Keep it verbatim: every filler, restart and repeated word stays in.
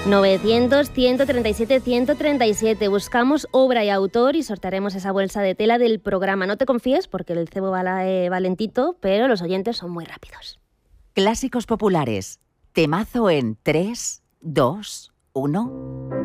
novecientos, ciento treinta y siete, ciento treinta y siete. Buscamos obra y autor y sortearemos esa bolsa de tela del programa. No te confíes porque el cebo va, eh, va lentito, pero los oyentes son muy rápidos. Clásicos populares. Temazo en tres, dos, uno...